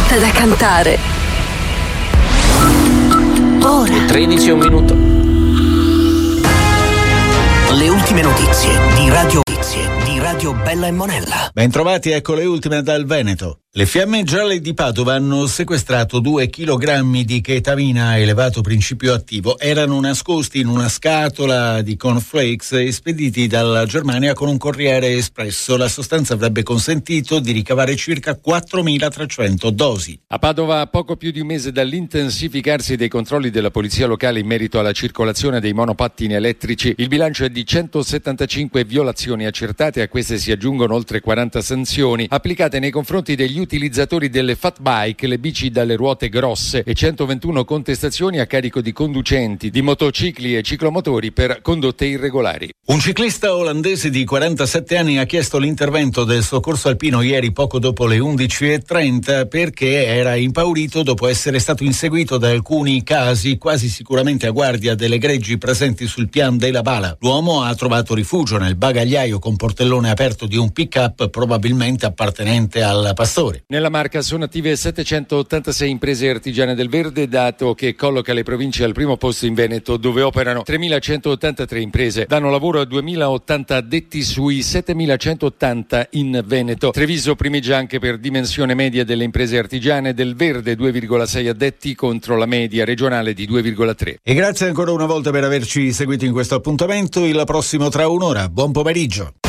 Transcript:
fatta da cantare. Ora 13 e un minuto. Le ultime notizie di Radio Bella e Monella. Bentrovati, ecco le ultime dal Veneto. Le Fiamme Gialle di Padova hanno sequestrato 2 chilogrammi di chetamina a elevato principio attivo. Erano nascosti in una scatola di cornflakes e spediti dalla Germania con un corriere espresso. La sostanza avrebbe consentito di ricavare circa 4.300 dosi. A Padova, a poco più di un mese dall'intensificarsi dei controlli della polizia locale in merito alla circolazione dei monopattini elettrici, il bilancio è di 175 violazioni accertate. A queste si aggiungono oltre 40 sanzioni applicate nei confronti degli utilizzatori delle fat bike, le bici dalle ruote grosse, e 121 contestazioni a carico di conducenti di motocicli e ciclomotori per condotte irregolari. Un ciclista olandese di 47 anni ha chiesto l'intervento del soccorso alpino ieri poco dopo le 11.30 perché era impaurito dopo essere stato inseguito da alcuni casi, quasi sicuramente a guardia delle greggi presenti sul Pian della Bala. L'uomo ha trovato rifugio nel bagagliaio con portellone aperto di un pick-up probabilmente appartenente al pastore. Nella Marca sono attive 786 imprese artigiane del verde, dato che colloca le province al primo posto in Veneto, dove operano 3.183 imprese. Danno lavoro a 2.080 addetti sui 7.180 in Veneto. Treviso primeggia anche per dimensione media delle imprese artigiane del verde, 2,6 addetti contro la media regionale di 2,3. E grazie ancora una volta per averci seguito in questo appuntamento. Il prossimo tra un'ora. Buon pomeriggio.